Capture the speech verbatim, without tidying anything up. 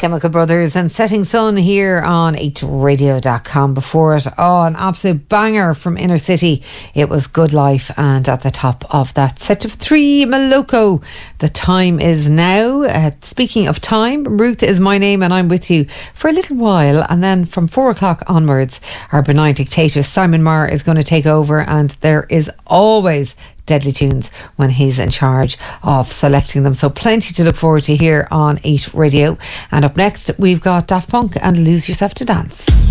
Chemical Brothers and Setting Sun here on eight radio dot com. Before it, oh, an absolute banger from Inner City. It was Good Life, and at the top of that set of three, Moloko. The time is now. Uh, speaking of time, Ruth is my name, and I'm with you for a little while, and then from four o'clock onwards, our benign dictator Simon Marr is going to take over, and there is always deadly tunes when he's in charge of selecting them, so plenty to look forward to here on eight Radio. And up next we've got Daft Punk and Lose Yourself to Dance.